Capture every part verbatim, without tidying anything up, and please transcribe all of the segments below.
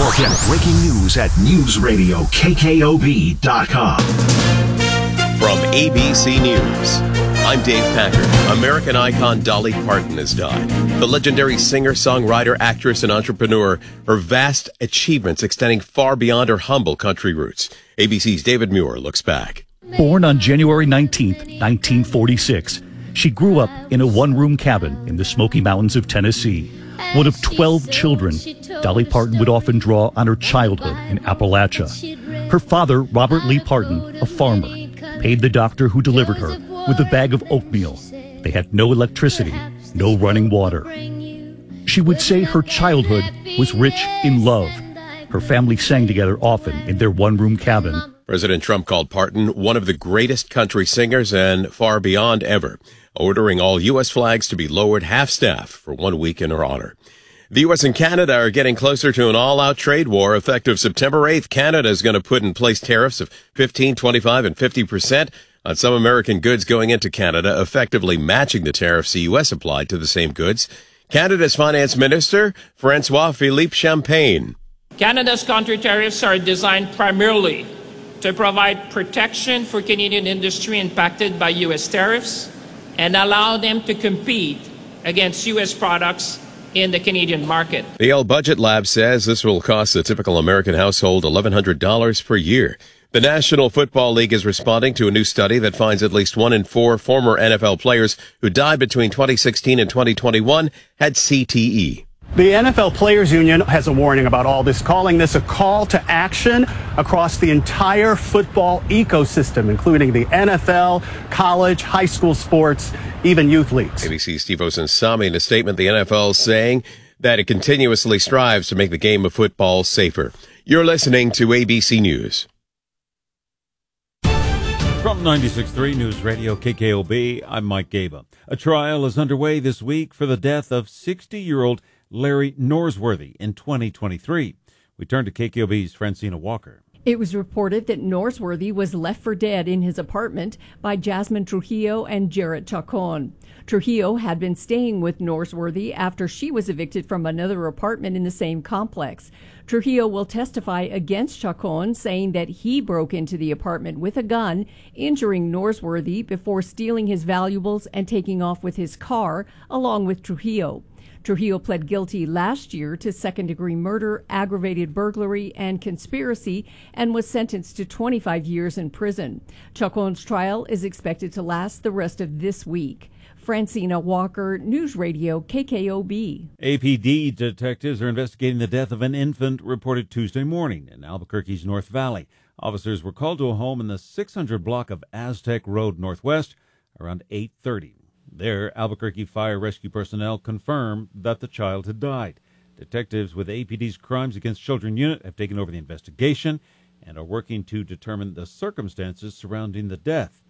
Get breaking news at news radio K K O B dot com. From A B C News, I'm Dave Packard. American icon Dolly Parton has died. The legendary singer, songwriter, actress, and entrepreneur, her vast achievements extending far beyond her humble country roots. A B C's David Muir looks back. Born on January nineteenth, nineteen forty-six, she grew up in a one-room cabin in the Smoky Mountains of Tennessee. One of twelve children, Dolly Parton would often draw on her childhood in Appalachia. Her father, Robert Lee Parton, a farmer, paid the doctor who delivered her with a bag of oatmeal. They had no electricity, no running water. She would say her childhood was rich in love. Her family sang together often in their one-room cabin. President Trump called Parton one of the greatest country singers and far beyond ever, ordering all U S flags to be lowered half-staff for one week in her honor. The U S and Canada are getting closer to an all-out trade war. Effective September eighth, Canada is going to put in place tariffs of fifteen, twenty-five, and fifty percent on some American goods going into Canada, effectively matching the tariffs the U S applied to the same goods. Canada's Finance Minister, François-Philippe Champagne. Canada's counter tariffs are designed primarily to provide protection for Canadian industry impacted by U S tariffs and allow them to compete against U S products in the Canadian market. The Yale Budget Lab says this will cost the typical American household eleven hundred dollars per year. The National Football League is responding to a new study that finds at least one in four former N F L players who died between twenty sixteen and twenty twenty-one had C T E. The N F L Players Union has a warning about all this, calling this a call to action across the entire football ecosystem, including the N F L, college, high school sports, even youth leagues. A B C's Steve Osunsami in a statement, the N F L saying that it continuously strives to make the game of football safer. You're listening to A B C News. From ninety-six point three News Radio K K O B, I'm Mike Gaba. A trial is underway this week for the death of sixty-year-old Larry Norsworthy in twenty twenty-three. We turn to K K O B's Francina Walker. It was reported that Norsworthy was left for dead in his apartment by Jasmine Trujillo and Jarrett Chacon. Trujillo had been staying with Norsworthy after she was evicted from another apartment in the same complex. Trujillo will testify against Chacon, saying that he broke into the apartment with a gun, injuring Norsworthy before stealing his valuables and taking off with his car, along with Trujillo. Trujillo pled guilty last year to second-degree murder, aggravated burglary, and conspiracy, and was sentenced to twenty-five years in prison. Chacon's trial is expected to last the rest of this week. Francina Walker, News Radio K K O B. A P D detectives are investigating the death of an infant reported Tuesday morning in Albuquerque's North Valley. Officers were called to a home in the six hundred block of Aztec Road Northwest around eight thirty. There, Albuquerque fire rescue personnel confirmed that the child had died. Detectives with A P D's Crimes Against Children unit have taken over the investigation and are working to determine the circumstances surrounding the death.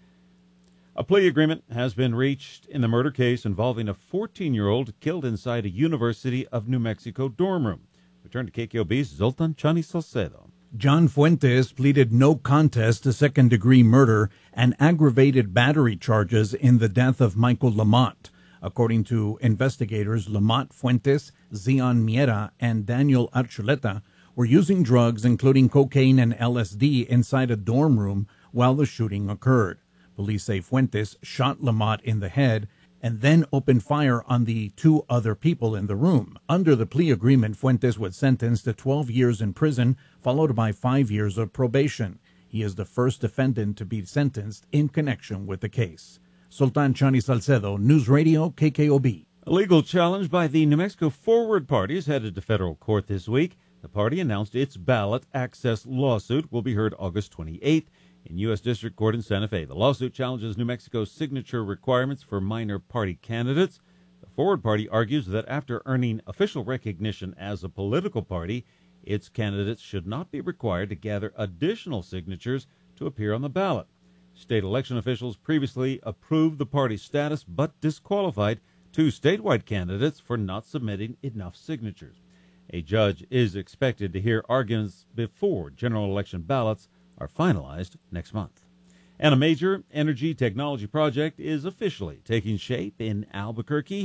A plea agreement has been reached in the murder case involving a fourteen-year-old killed inside a University of New Mexico dorm room. Return to K K O B's Zoltan Chani Salcedo. John Fuentes pleaded no contest to second-degree murder and aggravated battery charges in the death of Michael Lamont. According to investigators, Lamont, Fuentes, Zion Miera, and Daniel Archuleta were using drugs, including cocaine and L S D, inside a dorm room while the shooting occurred. Police say Fuentes shot Lamont in the head and then opened fire on the two other people in the room. Under the plea agreement, Fuentes was sentenced to twelve years in prison, followed by five years of probation. He is the first defendant to be sentenced in connection with the case. Sultan Chani Salcedo, News Radio K K O B. A legal challenge by the New Mexico Forward Party is headed to federal court this week. The party announced its ballot access lawsuit will be heard August twenty-eighth in U S District Court in Santa Fe. The lawsuit challenges New Mexico's signature requirements for minor party candidates. The Forward Party argues that after earning official recognition as a political party, its candidates should not be required to gather additional signatures to appear on the ballot. State election officials previously approved the party's status but disqualified two statewide candidates for not submitting enough signatures. A judge is expected to hear arguments before general election ballots are finalized next month. And a major energy technology project is officially taking shape in Albuquerque.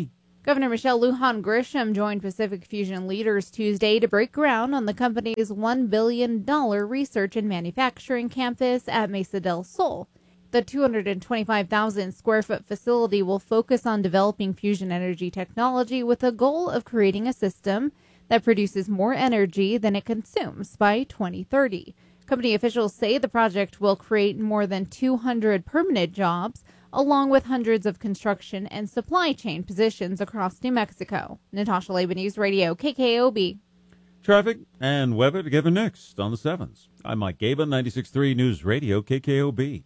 Governor Michelle Lujan Grisham joined Pacific Fusion leaders Tuesday to break ground on the company's one billion dollars research and manufacturing campus at Mesa del Sol. The two hundred twenty-five thousand square foot facility will focus on developing fusion energy technology with a goal of creating a system that produces more energy than it consumes by twenty thirty. Company officials say the project will create more than two hundred permanent jobs, along with hundreds of construction and supply chain positions across New Mexico. Natasha Laban, News Radio, K K O B. Traffic and weather together next on the sevens. I'm Mike Gaba, ninety-six point three News Radio, K K O B.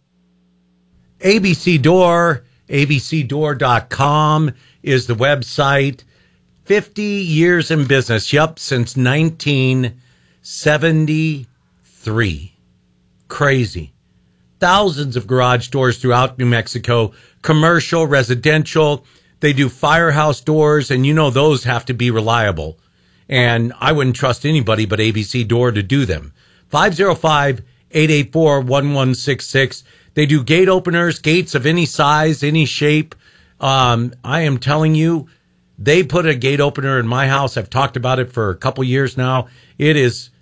A B C Door, A B C door dot com is the website. fifty years in business. Yup, since nineteen seventy-three. Crazy. Thousands of garage doors throughout New Mexico, commercial, residential. They do firehouse doors, and you know those have to be reliable. And I wouldn't trust anybody but A B C Door to do them. five oh five, eight eight four, one one six six. They do gate openers, gates of any size, any shape. Um, I am telling you, they put a gate opener in my house. I've talked about it for a couple years now. It is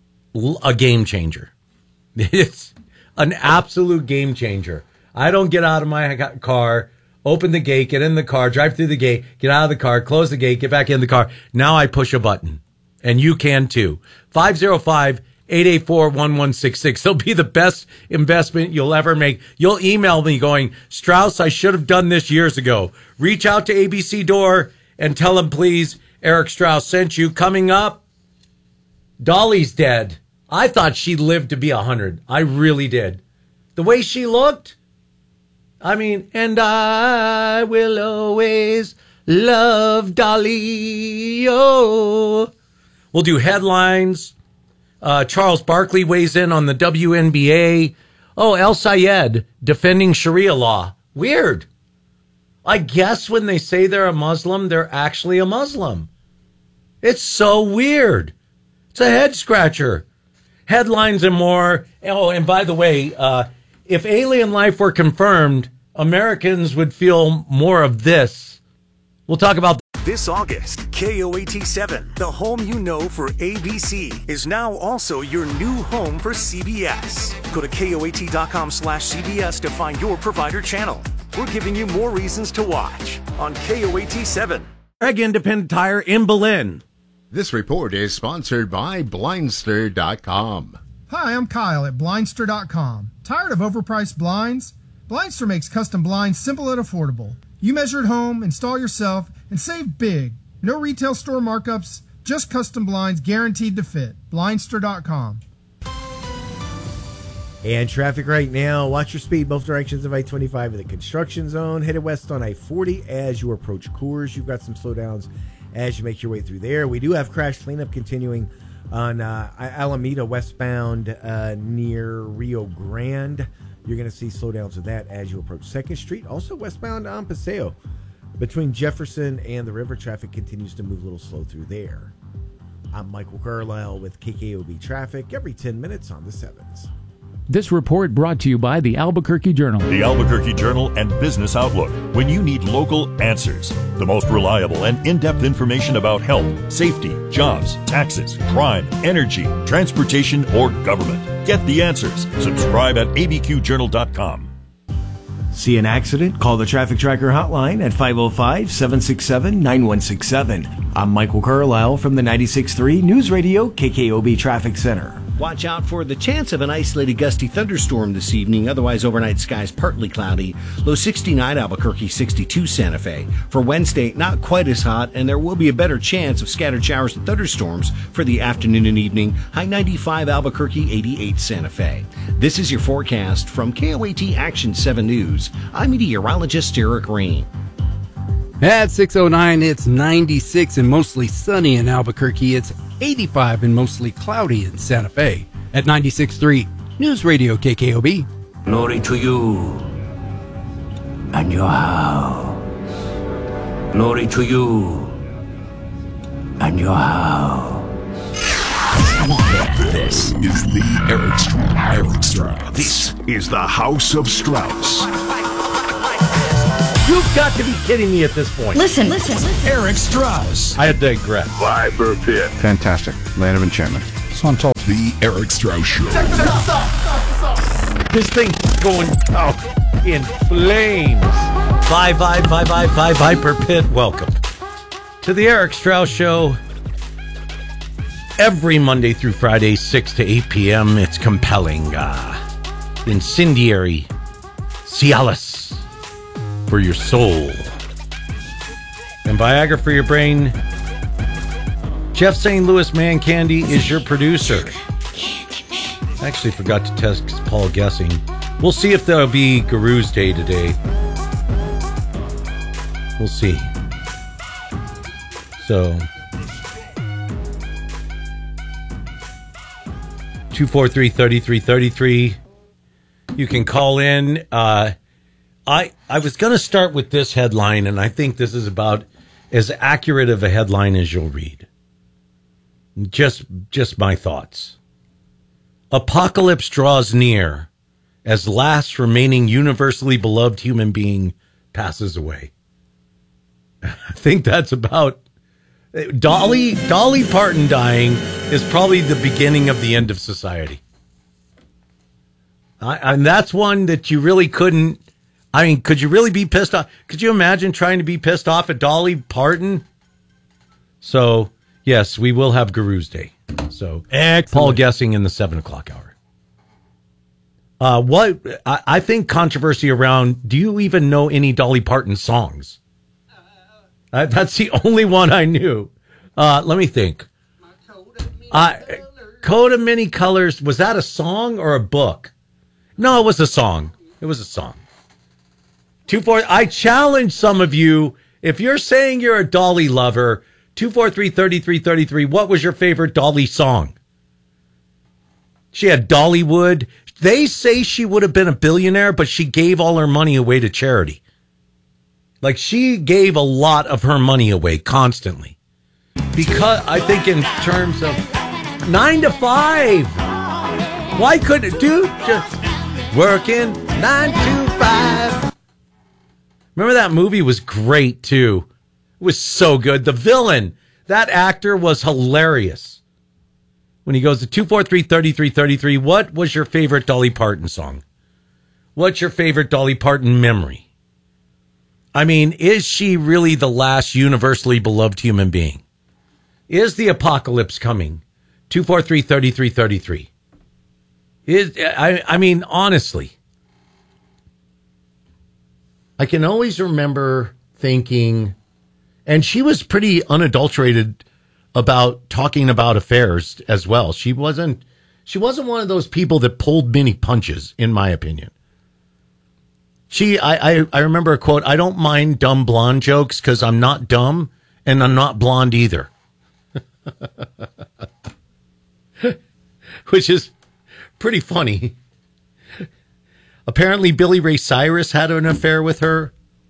a game changer. It's an absolute game changer. I don't get out of my car, open the gate, get in the car, drive through the gate, get out of the car, close the gate, get back in the car. Now I push a button, and you can too. five oh five, eight eight four, one one six six. It'll be the best investment you'll ever make. You'll email me going, Strauss, I should have done this years ago. Reach out to A B C Door and tell them, please, Eric Strauss sent you. Coming up, Dolly's dead. I thought she lived to be one hundred. I really did. The way she looked. I mean, and I will always love Dolly. Oh. We'll do headlines. Uh, Charles Barkley weighs in on the W N B A. Oh, El Sayed defending Sharia law. Weird. I guess when they say they're a Muslim, they're actually a Muslim. It's so weird. It's a head scratcher. Headlines and more. Oh, and by the way, uh, if alien life were confirmed, Americans would feel more of this. We'll talk about this August. K O A T seven, the home you know for A B C, is now also your new home for C B S. Go to K O A T dot com slash C B S to find your provider channel. We're giving you more reasons to watch on K O A T seven. Greg Independent Tire in Berlin. This report is sponsored by Blindster dot com. Hi, I'm Kyle at Blindster dot com. Tired of overpriced blinds? Blindster makes custom blinds simple and affordable. You measure at home, install yourself, and save big. No retail store markups, just custom blinds guaranteed to fit. Blindster dot com. And traffic right now. Watch your speed, both directions of I twenty-five in the construction zone. Headed west on I forty as you approach Coors. You've got some slowdowns as you make your way through there. We do have crash cleanup continuing on uh, Alameda westbound uh, near Rio Grande. You're going to see slowdowns with that as you approach second Street. Also westbound on Paseo. Between Jefferson and the river, traffic continues to move a little slow through there. I'm Michael Carlisle with K K O B Traffic every ten minutes on the sevens. This report brought to you by the Albuquerque Journal. The Albuquerque Journal and Business Outlook. When you need local answers, the most reliable and in-depth information about health, safety, jobs, taxes, crime, energy, transportation, or government. Get the answers. Subscribe at A B Q journal dot com. See an accident? Call the Traffic Tracker hotline at five oh five, seven six seven, nine one six seven. I'm Michael Carlisle from the ninety-six point three News Radio K K O B Traffic Center. Watch out for the chance of an isolated gusty thunderstorm this evening. Otherwise, overnight skies partly cloudy. Low sixty-nine, Albuquerque, sixty-two, Santa Fe. For Wednesday, not quite as hot, and there will be a better chance of scattered showers and thunderstorms for the afternoon and evening. High ninety-five, Albuquerque, eighty-eight, Santa Fe. This is your forecast from K O A T Action seven News. I'm meteorologist Eric Rain. At six oh nine, it's ninety-six and mostly sunny in Albuquerque. It's eighty-five and mostly cloudy in Santa Fe. At ninety-six point three News Radio K K O B. Glory to you and your house. Glory to you and your house. This is the Eric Strauss. Eric Strauss. This is the House of Strauss. You've got to be kidding me at this point. Listen, listen, listen. Eric Strauss. I digress. Viper Pit. Fantastic. Land of Enchantment. So I'm told. The Eric Strauss Show. Check this out. Stop, stop, stop. This thing's going out in flames. Bye, bye, bye, bye, bye, Viper Pit. Welcome to the Eric Strauss Show. Every Monday through Friday, six to eight p.m. It's compelling, uh, incendiary, Cialis for your soul, and Viagra for your brain. Jeff Saint Louis Man Candy is your producer. I actually forgot to test Paul guessing. We'll see if there'll be Guru's Day today. We'll see. So, two four three, three three three three. You can call in. Uh, I I was going to start with this headline, and I think this is about as accurate of a headline as you'll read. Just just my thoughts. Apocalypse draws near as last remaining universally beloved human being passes away. I think that's about Dolly Dolly Parton dying is probably the beginning of the end of society. I, and that's one that you really couldn't. I mean, could you really be pissed off? Could you imagine trying to be pissed off at Dolly Parton? So, yes, we will have Guru's Day. So, Excellent. Paul guessing in the seven o'clock hour. Uh, what I, I think controversy around. Do you even know any Dolly Parton songs? Uh, that's the only one I knew. Uh, let me think. Uh, Coat of Many Colors. Was that a song or a book? No, it was a song. It was a song. Two four. I challenge some of you. If you're saying you're a Dolly lover, two four three, three three three three. What was your favorite Dolly song? She had Dollywood. They say she would have been a billionaire, but she gave all her money away to charity. Like, she gave a lot of her money away constantly. Because I think in terms of nine to five. Why couldn't, dude, just working nine to five. Remember that movie was great, too. It was so good. The villain, that actor was hilarious. When he goes to two four three, three three three three, what was your favorite Dolly Parton song? What's your favorite Dolly Parton memory? I mean, is she really the last universally beloved human being? Is the apocalypse coming? two four three, three three three three. Is, I, I mean, honestly, I can always remember thinking, and she was pretty unadulterated about talking about affairs as well. She wasn't, she wasn't one of those people that pulled many punches, in my opinion. She, I, I, I remember a quote, I don't mind dumb blonde jokes because I'm not dumb and I'm not blonde either. Which is pretty funny. Apparently Billy Ray Cyrus had an affair with her.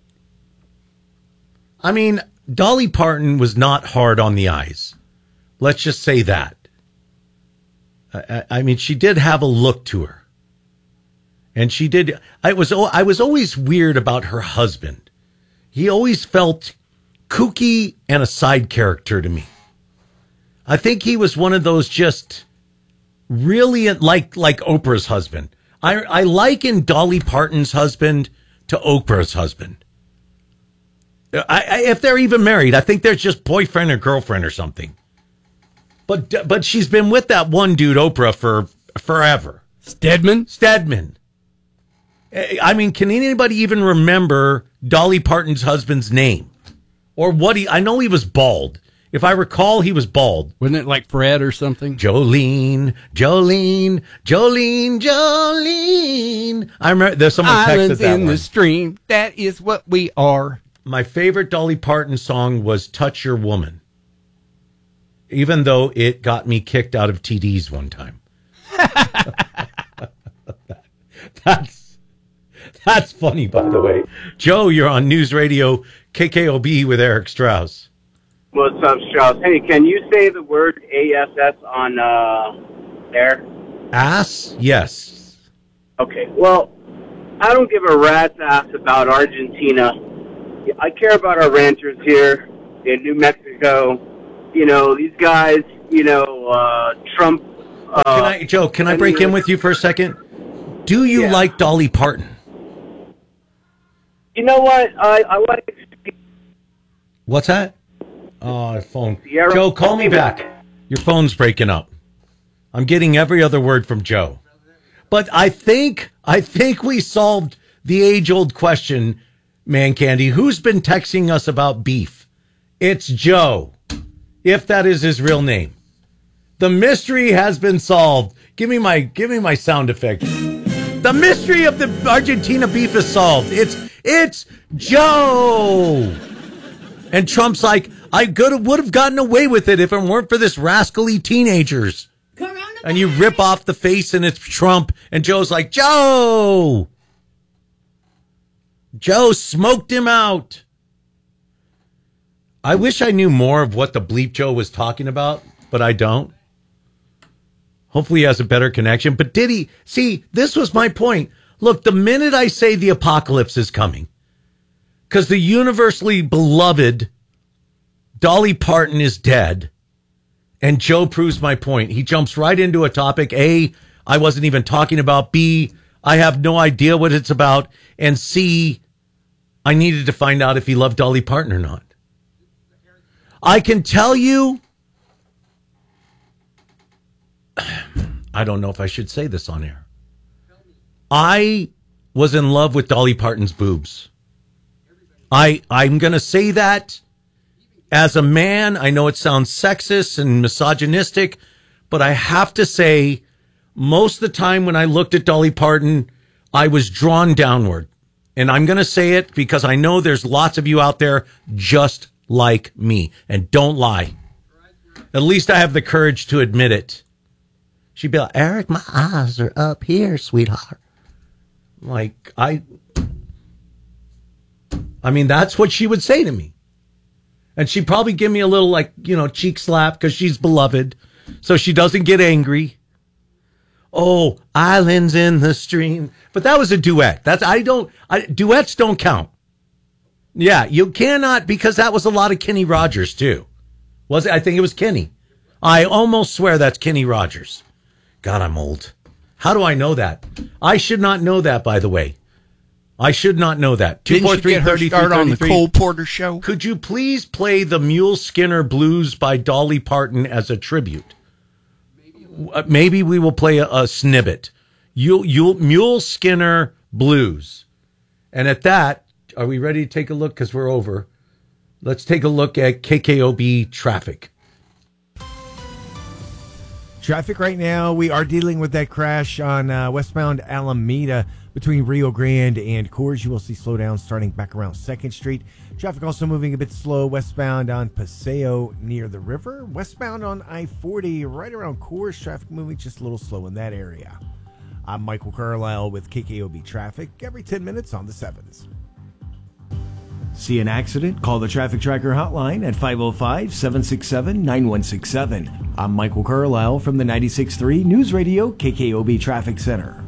I mean, Dolly Parton was not hard on the eyes. Let's just say that. I, I mean, she did have a look to her. And she did. I was I was always weird about her husband. He always felt kooky and a side character to me. I think he was one of those just really like like Oprah's husband. I I liken Dolly Parton's husband to Oprah's husband. I, I, if they're even married, I think they're just boyfriend or girlfriend or something. But but she's been with that one dude, Oprah, for forever. Stedman? Stedman. I mean, can anybody even remember Dolly Parton's husband's name? Or what he, I know he was bald. If I recall, he was bald. Wasn't it like Fred or something? Jolene, Jolene, Jolene, Jolene. I remember there's someone Islands texted that in one. the stream. That is what we are. My favorite Dolly Parton song was Touch Your Woman. Even though it got me kicked out of T Ds one time. That's That's funny, by the way. Joe, you're on News Radio K K O B with Eric Strauss. What's up, Strauss? Hey, can you say the word A S S on uh, air? Ass? Yes. Okay, well, I don't give a rat's ass about Argentina I care about our ranchers here in New Mexico. You know, these guys, you know, uh, Trump. Uh, can I, Joe, can I break in with you for a second? Do you Yeah. like Dolly Parton? You know what? I, I like. What's that? Oh, phone. Sierra- Joe, call me back. Your phone's breaking up. I'm getting every other word from Joe. But I think, I think we solved the age-old question, Man Candy. Who's been texting us about beef? It's Joe, if that is his real name. The mystery has been solved. Give me my, give me my sound effect. The mystery of the Argentina beef is solved. It's, it's Joe. And Trump's like, I could would have gotten away with it if it weren't for this rascally teenagers. And you rip off the face and it's Trump. And Joe's like, Joe. Joe smoked him out. I wish I knew more of what the bleep Joe was talking about, but I don't. Hopefully he has a better connection. But did he? See, this was my point. Look, the minute I say the apocalypse is coming, because the universally beloved Dolly Parton is dead, and Joe proves my point. He jumps right into a topic, A, I wasn't even talking about, B, I have no idea what it's about, and C, I needed to find out if he loved Dolly Parton or not. I can tell you, I don't know if I should say this on air. I was in love with Dolly Parton's boobs. I, I'm going to say that as a man. I know it sounds sexist and misogynistic, but I have to say, most of the time when I looked at Dolly Parton, I was drawn downward. And I'm going to say it because I know there's lots of you out there just like me. And don't lie. At least I have the courage to admit it. She'd be like, Eric, my eyes are up here, sweetheart. Like, I... I mean, that's what she would say to me. And she'd probably give me a little, like, you know, cheek slap because she's beloved. So she doesn't get angry. Oh, islands in the stream. But that was a duet. That's, I don't, I, duets don't count. Yeah, you cannot, because that was a lot of Kenny Rogers, too. Was it? I think it was Kenny. I almost swear that's Kenny Rogers. God, I'm old. How do I know that? I should not know that, by the way. I should not know that. Didn't you get her start on the Cole Porter show? Could you please play the Mule Skinner Blues by Dolly Parton as a tribute? Uh, maybe we will play a, a snippet. You'll, you'll, Mule Skinner Blues. And at that, are we ready to take a look? Because we're over. Let's take a look at K K O B traffic. Traffic right now, we are dealing with that crash on uh, westbound Alameda between Rio Grande and Coors. You will see slowdowns starting back around second Street. Traffic also moving a bit slow westbound on Paseo near the river. Westbound on I forty right around Coors. Traffic moving just a little slow in that area. I'm Michael Carlisle with K K O B Traffic every ten minutes on the sevens. See an accident? Call the Traffic Tracker hotline at five oh five, seven six seven, nine one six seven. I'm Michael Carlisle from the ninety-six point three News Radio K K O B Traffic Center.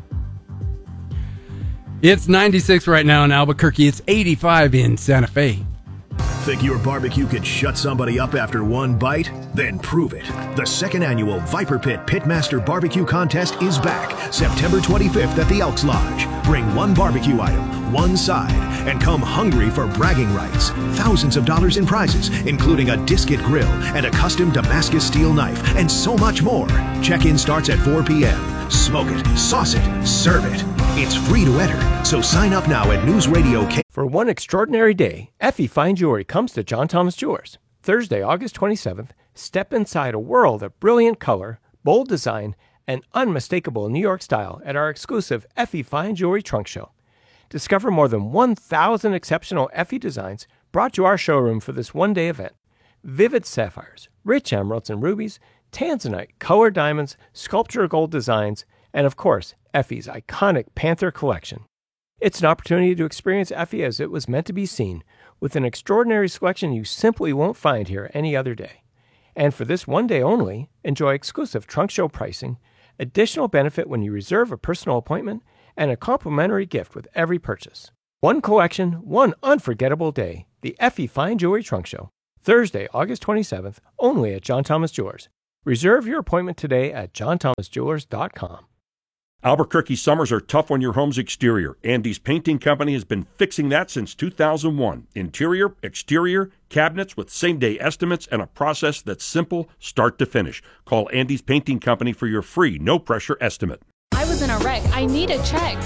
It's ninety-six right now in Albuquerque. It's eighty-five in Santa Fe. Think your barbecue could shut somebody up after one bite? Then prove it. The second annual Viper Pit Pitmaster Barbecue Contest is back September twenty-fifth at the Elks Lodge. Bring one barbecue item, one side, and come hungry for bragging rights. Thousands of dollars in prizes, including a Disket grill and a custom Damascus steel knife, and so much more. Check-in starts at four p.m. Smoke it, sauce it, serve it. It's free to enter, so sign up now at News Radio K. For one extraordinary day, Effie Fine Jewelry comes to John Thomas Jewelers. Thursday, August twenty-seventh, step inside a world of brilliant color, bold design, and unmistakable New York style at our exclusive Effie Fine Jewelry Trunk Show. Discover more than one thousand exceptional Effie designs brought to our showroom for this one-day event. Vivid sapphires, rich emeralds and rubies, tanzanite, colored diamonds, sculpture gold designs, and of course, Effie's iconic Panther collection. It's an opportunity to experience Effie as it was meant to be seen, with an extraordinary selection you simply won't find here any other day. And for this one day only, enjoy exclusive trunk show pricing, additional benefit when you reserve a personal appointment, and a complimentary gift with every purchase. One collection, one unforgettable day. The Effie Fine Jewelry Trunk Show. Thursday, August twenty-seventh, only at John Thomas Jewelers. Reserve your appointment today at john thomas jewelers dot com. Albuquerque summers are tough on your home's exterior. Andy's Painting Company has been fixing that since two thousand one. Interior, exterior, cabinets with same-day estimates and a process that's simple start to finish. Call Andy's Painting Company for your free, no-pressure estimate. I was in a wreck. I need a check.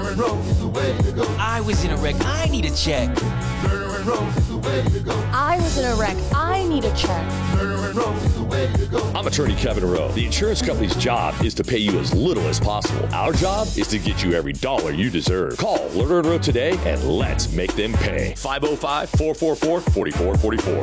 I was in a wreck. I need a check. I was in a wreck. I need a check. I'm attorney Kevin Rowe. The insurance company's job is to pay you as little as possible. Our job is to get you every dollar you deserve. Call Lerner and Rowe today and let's make them pay. five oh five, four four four, four four four four.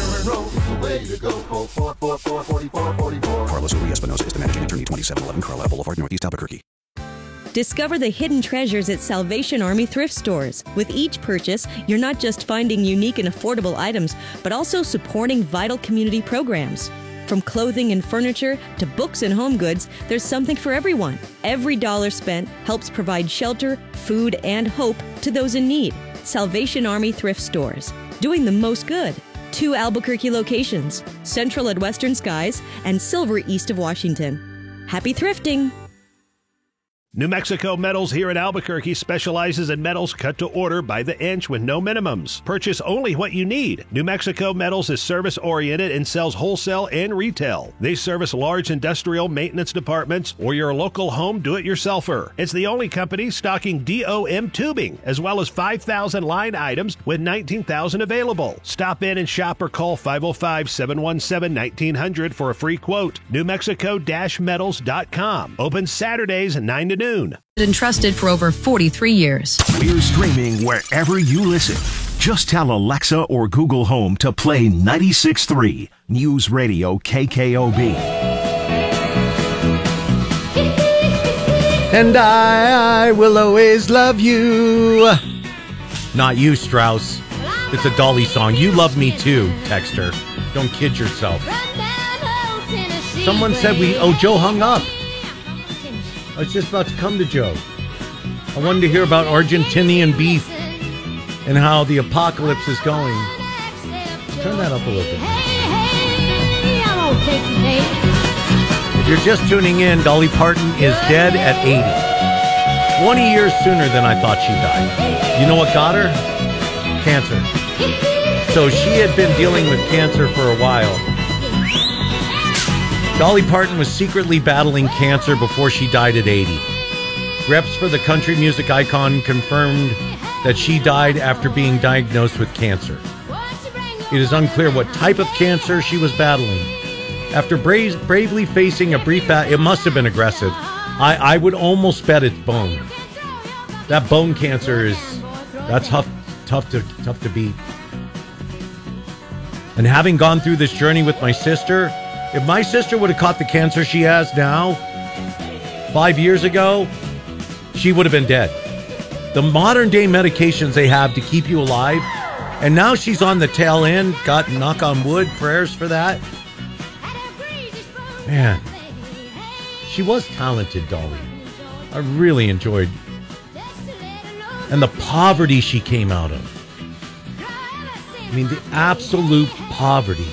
Carlos Uri Espinosa is the managing attorney, twenty-seven eleven Carlisle Boulevard, Northeast Albuquerque. Discover the hidden treasures at Salvation Army thrift stores. With each purchase, you're not just finding unique and affordable items, but also supporting vital community programs. From clothing and furniture to books and home goods, there's something for everyone. Every dollar spent helps provide shelter, food, and hope to those in need. Salvation Army thrift stores, doing the most good. Two Albuquerque locations, Central at Western Skies and Silver east of Washington. Happy thrifting! New Mexico Metals here at Albuquerque specializes in metals cut to order by the inch with no minimums. Purchase only what you need. New Mexico Metals is service-oriented and sells wholesale and retail. They service large industrial maintenance departments or your local home do-it-yourselfer. It's the only company stocking D O M tubing, as well as five thousand line items with nineteen thousand available. Stop in and shop or call five oh five, seven one seven, nineteen hundred for a free quote. New Mexico Metals dot com. Open Saturdays nine to noon. And trusted for over forty-three years. We're streaming wherever you listen. Just tell Alexa or Google Home to play ninety-six point three News Radio K K O B. And I, I will always love you. Not you, Strauss. It's a Dolly song. You love me too, Texter. Don't kid yourself. Someone said we. Oh, Joe hung up. I was just about to come to Joe. I wanted to hear about Argentinian beef and how the apocalypse is going. Turn that up a little bit. If you're just tuning in, Dolly Parton is dead at eighty. twenty years sooner than I thought she died. You know what got her? Cancer. So she had been dealing with cancer for a while. Dolly Parton was secretly battling cancer before she died at eighty. Reps for the country music icon confirmed that she died after being diagnosed with cancer. It is unclear what type of cancer she was battling. After bra- bravely facing a brief battle, it must have been aggressive. I, I would almost bet it's bone. That bone cancer is that's tough, tough to tough to beat. And having gone through this journey with my sister. If my sister would have caught the cancer she has now, five years ago, she would have been dead. The modern day medications they have to keep you alive, and now she's on the tail end, got knock on wood, prayers for that. Man, she was talented, Dolly. I really enjoyed. And the poverty she came out of. I mean, the absolute poverty.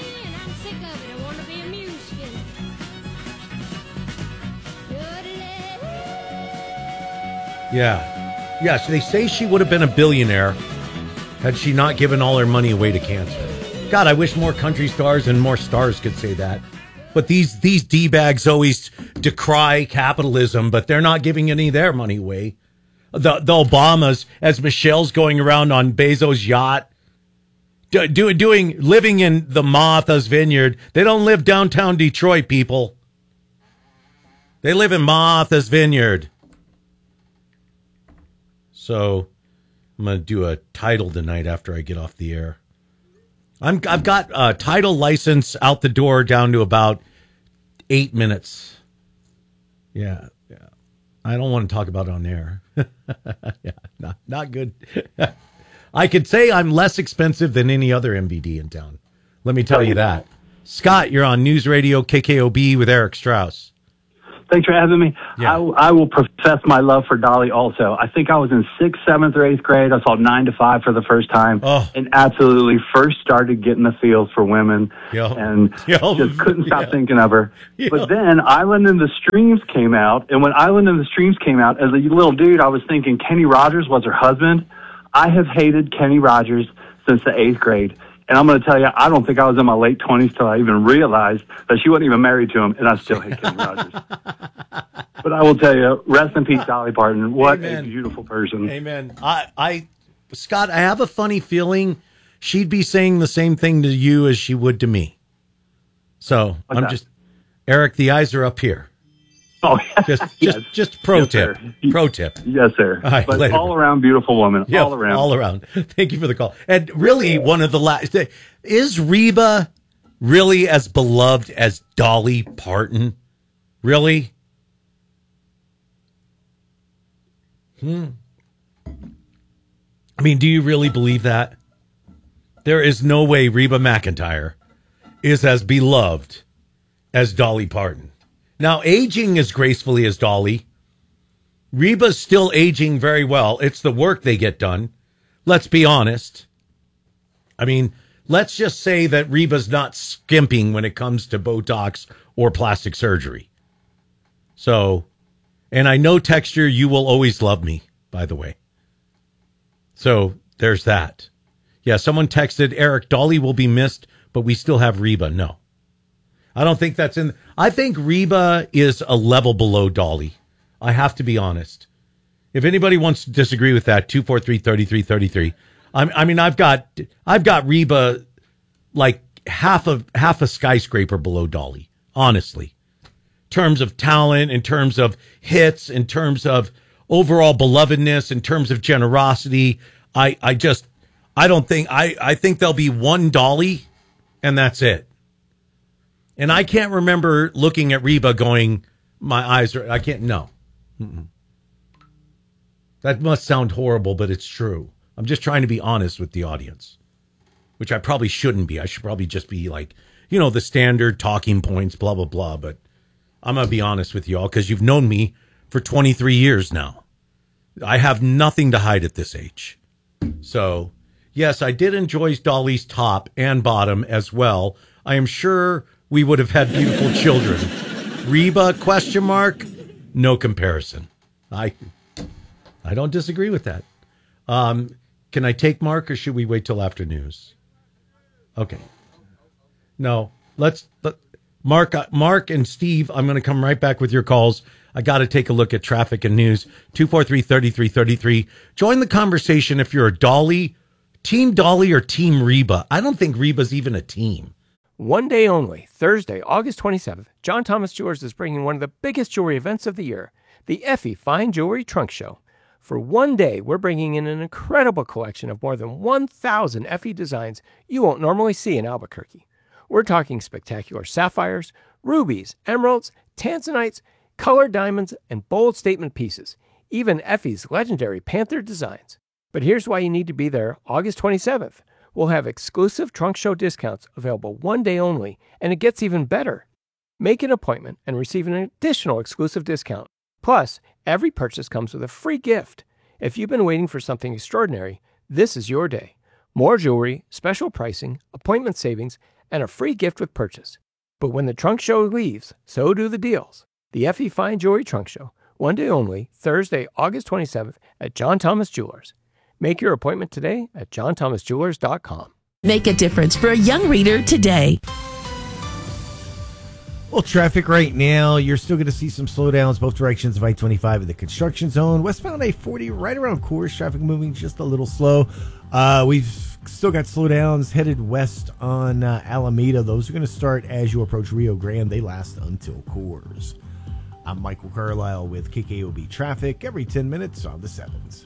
Yeah. Yeah, so they say she would have been a billionaire had she not given all her money away to cancer. God, I wish more country stars and more stars could say that. But these these D-bags always decry capitalism, but they're not giving any of their money away. The the Obamas, as Michelle's going around on Bezos' yacht, do, do, doing living in the Martha's Vineyard. They don't live downtown Detroit, people. They live in Martha's Vineyard. So I'm going to do a title tonight after I get off the air. I'm, I've got a title license out the door down to about eight minutes. Yeah, yeah. I don't want to talk about it on air. yeah, not, not good. I could say I'm less expensive than any other M V D in town. Let me tell you that. Scott, you're on News Radio K K O B with Eric Strauss. Thanks for having me. Yeah. I, I will profess my love for Dolly also. I think I was in sixth, seventh, or eighth grade. I saw Nine to Five for the first time Oh. and absolutely first started getting the feels for women Yo. and Yo. just couldn't stop Yeah. thinking of her. Yo. But then Island in the Streams came out, and when Island in the Streams came out, as a little dude, I was thinking Kenny Rogers was her husband. I have hated Kenny Rogers since the eighth grade. And I'm going to tell you, I don't think I was in my late twenties till I even realized that she wasn't even married to him, and I still hate Kenny Rogers. But I will tell you, rest in peace, Dolly Parton. What Amen. a beautiful person. Amen. I, I, Scott, I have a funny feeling she'd be saying the same thing to you as she would to me. So What's I'm that? just, Eric, the eyes are up here. Oh, Just, yes. just, just pro Yes, tip. sir. Pro tip. Yes, sir. All right, but later. all around beautiful woman. Yeah, all around. all around. Thank you for the call. And really, one of the last is Reba really as beloved as Dolly Parton? Really? Hmm. I mean, do you really believe that? There is no way Reba McEntire is as beloved as Dolly Parton. Now, aging as gracefully as Dolly, Reba's still aging very well. It's the work they get done. Let's be honest. I mean, let's just say that Reba's not skimping when it comes to Botox or plastic surgery. So, and I know, Texture, you will always love me, by the way. So, there's that. Yeah, someone texted, Eric, Dolly will be missed, but we still have Reba. No. I don't think that's in. I think Reba is a level below Dolly. I have to be honest. If anybody wants to disagree with that, two four three, three three three three. I, I mean, I've got I've got Reba like half of half a skyscraper below Dolly. Honestly, in terms of talent, in terms of hits, in terms of overall belovedness, in terms of generosity, I I just I don't think I I think there'll be one Dolly, and that's it. And I can't remember looking at Reba going, my eyes are, I can't, no. Mm-mm. That must sound horrible, but it's true. I'm just trying to be honest with the audience, which I probably shouldn't be. I should probably just be like, you know, the standard talking points, blah, blah, blah. But I'm going to be honest with you all because you've known me for twenty-three years now. I have nothing to hide at this age. So, yes, I did enjoy Dolly's top and bottom as well. I am sure we would have had beautiful children. Reba, question mark, no comparison. I I don't disagree with that. Um, can I take Mark or should we wait till after news? Okay. No, let's, let, Mark, uh, Mark and Steve, I'm going to come right back with your calls. I got to take a look at traffic and news. two four three, three three three three. Join the conversation if you're a Dolly, Team Dolly or Team Reba. I don't think Reba's even a team. One day only, Thursday, August twenty-seventh, John Thomas Jewelers is bringing one of the biggest jewelry events of the year, the Effie Fine Jewelry Trunk Show. For one day, we're bringing in an incredible collection of more than one thousand Effie designs you won't normally see in Albuquerque. We're talking spectacular sapphires, rubies, emeralds, tanzanites, colored diamonds, and bold statement pieces, even Effie's legendary Panther designs. But here's why you need to be there August twenty-seventh. We'll have exclusive trunk show discounts available one day only, and it gets even better. Make an appointment and receive an additional exclusive discount. Plus, every purchase comes with a free gift. If you've been waiting for something extraordinary, this is your day. More jewelry, special pricing, appointment savings, and a free gift with purchase. But when the trunk show leaves, so do the deals. The Effie Fine Jewelry Trunk Show, one day only, Thursday, August twenty-seventh at John Thomas Jewelers. Make your appointment today at john thomas jewelers dot com. Make a difference for a young reader today. Well, traffic right now, you're still going to see some slowdowns both directions of I twenty-five in the construction zone. Westbound I forty right around Coors, traffic moving just a little slow. Uh, we've still got slowdowns headed west on uh, Alameda. Those are going to start as you approach Rio Grande. They last until Coors. I'm Michael Carlisle with K K O B Traffic every ten minutes on the sevens.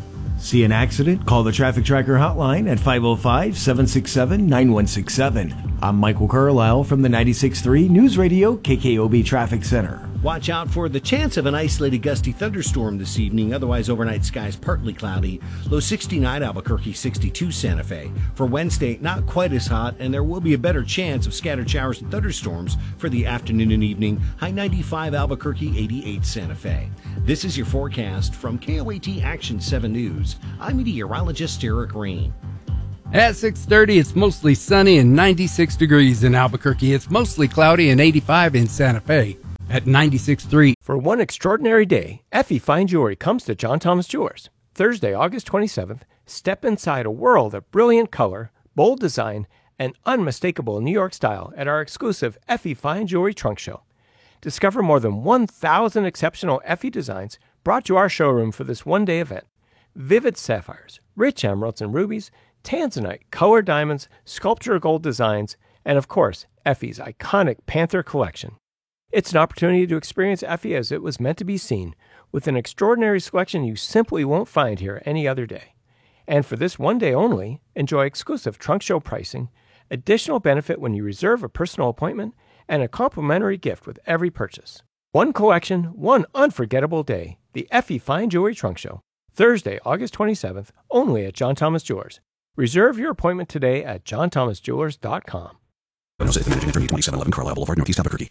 See an accident? Call the Traffic Tracker hotline at five oh five, seven six seven, nine one six seven. I'm Michael Carlisle from the ninety-six point three News Radio K K O B Traffic Center. Watch out for the chance of an isolated gusty thunderstorm this evening. Otherwise, overnight skies partly cloudy. Low sixty-nine, Albuquerque sixty-two, Santa Fe. For Wednesday, not quite as hot, and there will be a better chance of scattered showers and thunderstorms for the afternoon and evening. High ninety-five, Albuquerque eighty-eight, Santa Fe. This is your forecast from K O A T Action seven News. I'm meteorologist Eric Rain. At six thirty, it's mostly sunny and ninety-six degrees in Albuquerque. It's mostly cloudy and eighty-five in Santa Fe. At ninety-six point three. For one extraordinary day, Effie Fine Jewelry comes to John Thomas Jewelers. Thursday, August twenty-seventh, step inside a world of brilliant color, bold design, and unmistakable New York style at our exclusive Effie Fine Jewelry Trunk Show. Discover more than one thousand exceptional Effie designs brought to our showroom for this one-day event. Vivid sapphires, rich emeralds and rubies, tanzanite, colored diamonds, sculpture gold designs, and of course, Effie's iconic Panther collection. It's an opportunity to experience Effie as it was meant to be seen, with an extraordinary selection you simply won't find here any other day. And for this one day only, enjoy exclusive trunk show pricing, additional benefit when you reserve a personal appointment, and a complimentary gift with every purchase. One collection, one unforgettable day. The Effie Fine Jewelry Trunk Show. Thursday, August twenty-seventh, only at John Thomas Jewelers. Reserve your appointment today at john thomas jewelers dot com. twenty-seven eleven Carlisle Boulevard, Northeast Albuquerque.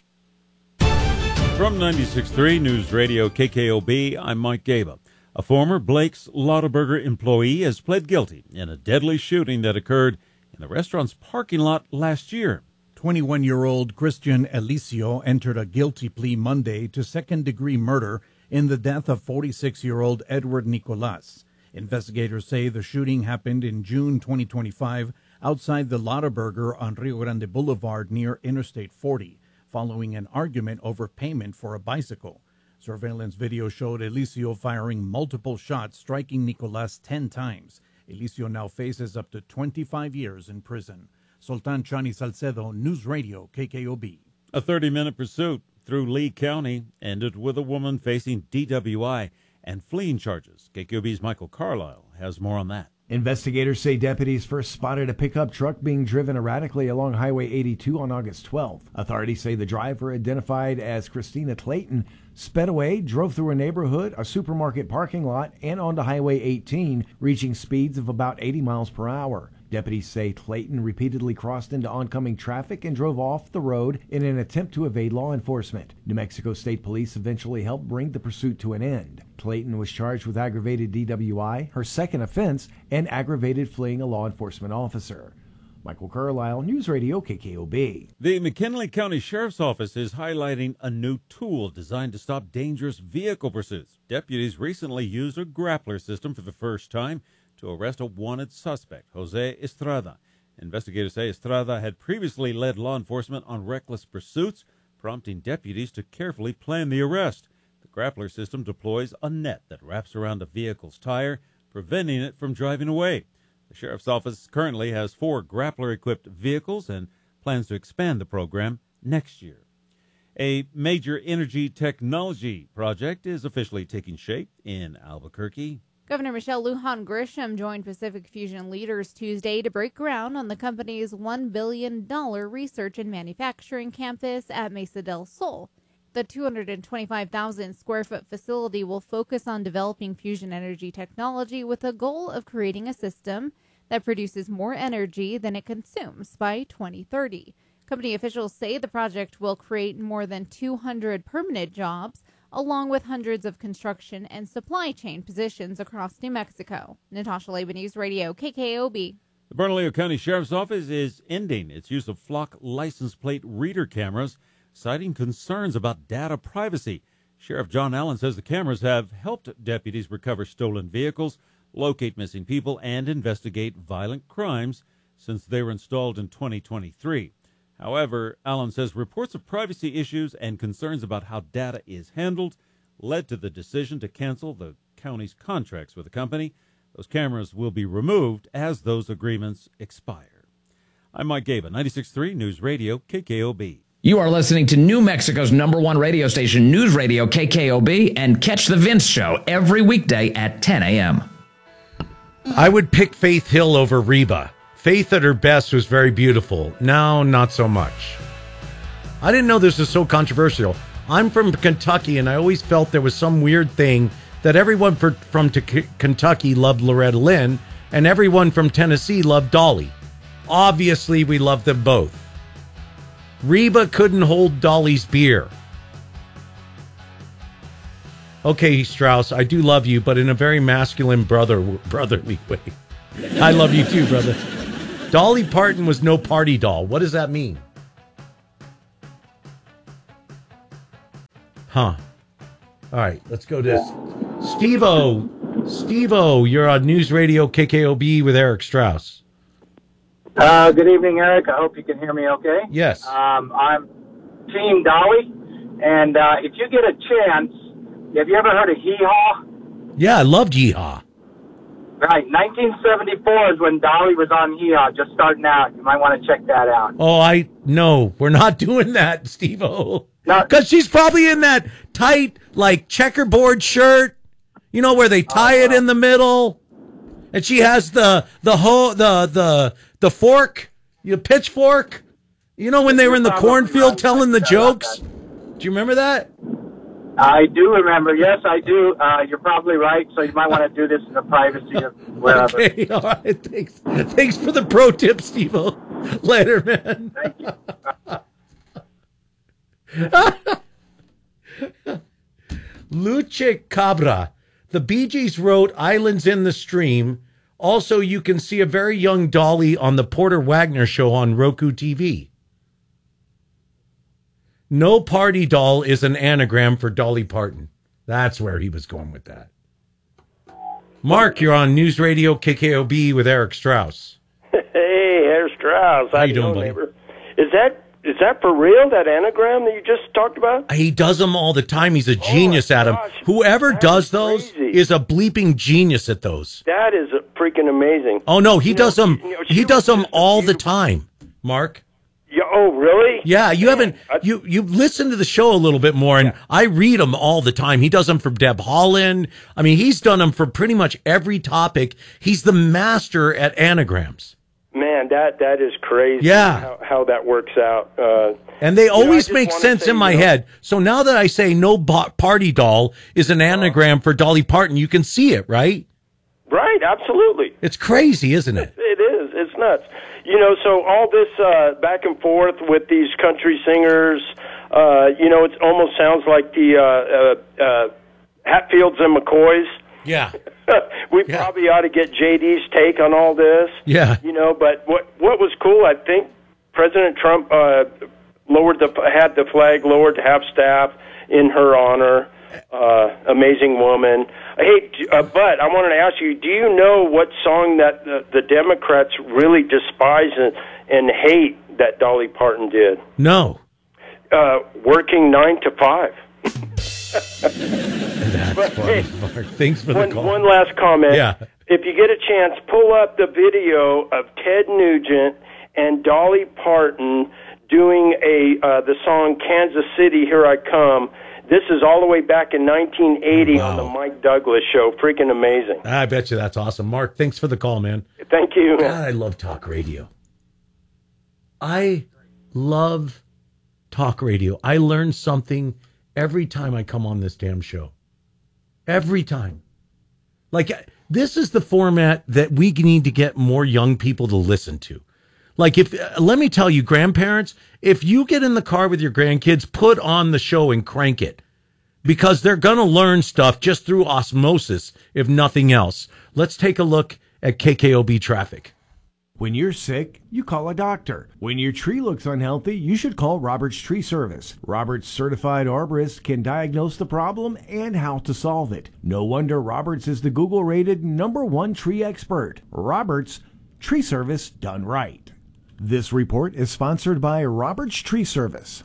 From ninety-six point three News Radio K K O B, I'm Mike Gaba. A former Blake's Lottaburger employee has pled guilty in a deadly shooting that occurred in the restaurant's parking lot last year. twenty-one-year-old Christian Eliseo entered a guilty plea Monday to second-degree murder in the death of forty-six-year-old Edward Nicolas. Investigators say the shooting happened in June twenty twenty-five outside the Lottaburger on Rio Grande Boulevard near Interstate forty, following an argument over payment for a bicycle. Surveillance video showed Eliseo firing multiple shots, striking Nicolas ten times. Eliseo now faces up to twenty-five years in prison. Sultan Chani Salcedo, News Radio, K K O B. A thirty-minute pursuit through Lee County ended with a woman facing D W I and fleeing charges. K K O B's Michael Carlisle has more on that. Investigators say deputies first spotted a pickup truck being driven erratically along Highway eighty-two on August twelfth. Authorities say the driver, identified as Christina Clayton, sped away, drove through a neighborhood, a supermarket parking lot, and onto Highway eighteen, reaching speeds of about eighty miles per hour. Deputies say Clayton repeatedly crossed into oncoming traffic and drove off the road in an attempt to evade law enforcement. New Mexico State Police eventually helped bring the pursuit to an end. Clayton was charged with aggravated D W I, her second offense, and aggravated fleeing a law enforcement officer. Michael Carlisle, News Radio K K O B. The McKinley County Sheriff's Office is highlighting a new tool designed to stop dangerous vehicle pursuits. Deputies recently used a grappler system for the first time to arrest a wanted suspect, Jose Estrada. Investigators say Estrada had previously led law enforcement on reckless pursuits, prompting deputies to carefully plan the arrest. The grappler system deploys a net that wraps around a vehicle's tire, preventing it from driving away. The Sheriff's Office currently has four grappler-equipped vehicles and plans to expand the program next year. A major energy technology project is officially taking shape in Albuquerque. Governor Michelle Lujan Grisham joined Pacific Fusion leaders Tuesday to break ground on the company's one billion dollars research and manufacturing campus at Mesa del Sol. The two hundred twenty-five thousand square foot facility will focus on developing fusion energy technology with a goal of creating a system that produces more energy than it consumes by twenty thirty. Company officials say the project will create more than two hundred permanent jobs, along with hundreds of construction and supply chain positions across New Mexico. Natasha Leba, News Radio, K K O B. The Bernalillo County Sheriff's Office is ending its use of flock license plate reader cameras, citing concerns about data privacy. Sheriff John Allen says the cameras have helped deputies recover stolen vehicles, locate missing people, and investigate violent crimes since they were installed in twenty twenty-three. However, Allen says reports of privacy issues and concerns about how data is handled led to the decision to cancel the county's contracts with the company. Those cameras will be removed as those agreements expire. I'm Mike Gaba, ninety-six point three News Radio, K K O B. You are listening to New Mexico's number one radio station, News Radio K K O B, and catch The Vince Show every weekday at ten a.m. I would pick Faith Hill over Reba. Faith at her best was very beautiful. Now, not so much. I didn't know this was so controversial. I'm from Kentucky, and I always felt there was some weird thing that everyone for, from t- Kentucky loved Loretta Lynn, and everyone from Tennessee loved Dolly. Obviously, we love them both. Reba couldn't hold Dolly's beer. Okay, Strauss, I do love you, but in a very masculine, brother brotherly way. I love you too, brother. Dolly Parton was no party doll. What does that mean? Huh. All right, let's go to Steve-O. Steve-O, you're on News Radio K K O B with Eric Strauss. Uh, good evening, Eric. I hope you can hear me okay. Yes. Um, I'm Team Dolly, and uh, if you get a chance, have you ever heard of Hee Haw? Yeah, I loved Hee Haw. Right, nineteen seventy-four is when Dolly was on Hee Haw, just starting out. You might want to check that out. Oh, I no, we're not doing that, Steve-O. Because she's probably in that tight, like, checkerboard shirt, you know, where they tie uh, it in the middle, and she has the the ho the the the fork, the pitchfork. You know, when they were in the cornfield telling the jokes. Do you remember that? I do remember. Yes, I do. Uh, you're probably right. So you might want to do this in the privacy of wherever. Okay, all right. Thanks. Thanks for the pro tip, Steve-O. Later, man. Thank you. Luce Cabra. The Bee Gees wrote Islands in the Stream. Also, you can see a very young Dolly on the Porter Wagner Show on Roku T V. No party doll is an anagram for Dolly Parton. That's where he was going with that. Mark, you're on News Radio K K O B with Eric Strauss. Hey, Eric Strauss. How you doing, buddy? Neighbor? Is that is that for real, that anagram that you just talked about? He does them all the time. He's a genius at them. gosh, Whoever that does is those crazy. is a bleeping genius at those. That is freaking amazing. Oh, no, he You does know, them. you know, He does them all the time, Mark. Yeah, oh, really? Yeah, you haven't you you listened to the show a little bit more, and I read them all the time. He does them for Deb Holland. I mean, he's done them for pretty much every topic. He's the master at anagrams. Man, that that is crazy. Yeah. how, how that works out. Uh, And they you know, I always just make wanna sense say, in my you know, head. So now that I say no bo- party doll is an anagram for Dolly Parton, you can see it, right? Right, absolutely. It's crazy, isn't it? It is. It's nuts. You know, so all this uh, back and forth with these country singers, uh, you know, it almost sounds like the uh, uh, uh, Hatfields and McCoys. Yeah. we yeah. probably ought to get J D's take on all this. Yeah. You know, but what what was cool, I think President Trump uh, lowered the had the flag lowered to half staff in her honor. Uh, amazing woman. Hey, uh, but I wanted to ask you, do you know what song that the, the Democrats really despise and, and hate that Dolly Parton did? No. Uh, working nine to five. That's but, funny, hey, Mark. Thanks for one, the call. One last comment. Yeah. If you get a chance, pull up the video of Ted Nugent and Dolly Parton doing a uh, the song Kansas City, Here I Come. This is all the way back in nineteen eighty wow. on the Mike Douglas Show. Freaking amazing. I bet you that's awesome. Mark, thanks for the call, man. Thank you. God, I love talk radio. I love talk radio. I learn something every time I come on this damn show. Every time. Like, this is the format that we need to get more young people to listen to. Like, if, uh, let me tell you, grandparents, if you get in the car with your grandkids, put on the show and crank it. Because they're going to learn stuff just through osmosis, if nothing else. Let's take a look at K K O B traffic. When you're sick, you call a doctor. When your tree looks unhealthy, you should call Roberts Tree Service. Roberts certified arborists can diagnose the problem and how to solve it. No wonder Roberts is the Google-rated number one tree expert. Roberts Tree Service done right. This report is sponsored by Roberts Tree Service.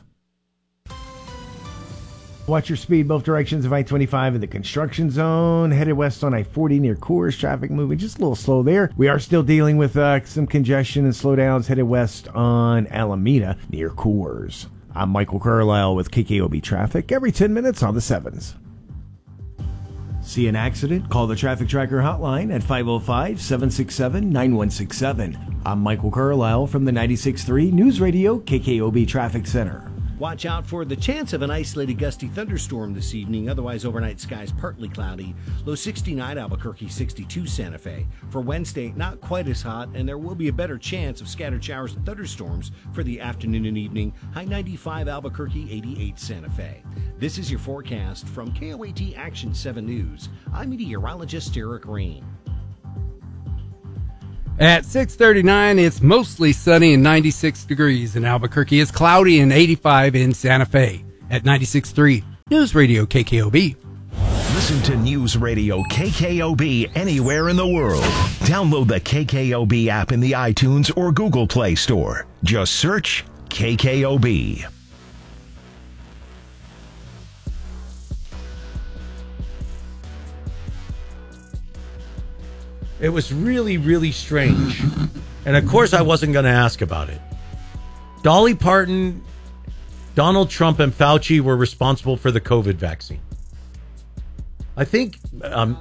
Watch your speed both directions of I twenty-five in the construction zone. Headed west on I forty near Coors. Traffic moving just a little slow there. We are still dealing with uh, some congestion and slowdowns headed west on Alameda near Coors. I'm Michael Carlisle with K K O B Traffic every ten minutes on the sevens. See an accident? Call the Traffic Tracker hotline at five oh five, seven six seven, nine one six seven. I'm Michael Carlisle from the ninety-six point three News Radio K K O B Traffic Center. Watch out for the chance of an isolated gusty thunderstorm this evening. Otherwise, overnight skies partly cloudy. Low sixty-nine, Albuquerque sixty-two, Santa Fe. For Wednesday, not quite as hot, and there will be a better chance of scattered showers and thunderstorms for the afternoon and evening. High ninety-five, Albuquerque eighty-eight, Santa Fe. This is your forecast from K O A T Action seven News. I'm meteorologist Eric Rain. At six thirty-nine, it's mostly sunny and ninety-six degrees in Albuquerque. It's cloudy and eighty-five in Santa Fe. At ninety-six point three News Radio K K O B. Listen to News Radio K K O B anywhere in the world. Download the K K O B app in the iTunes or Google Play Store. Just search K K O B. It was really, really strange. And of course, I wasn't going to ask about it. Dolly Parton, Donald Trump, and Fauci were responsible for the COVID vaccine. I think um,